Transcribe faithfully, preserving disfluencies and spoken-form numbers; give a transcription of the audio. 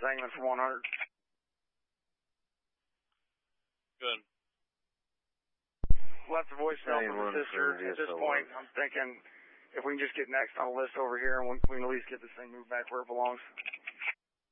Sangamon from one hundred. Good. Left a voicemail from the sister. At this point, I'm thinking if we can just get next on the list over here and we, we can at least get this thing moved back where it belongs.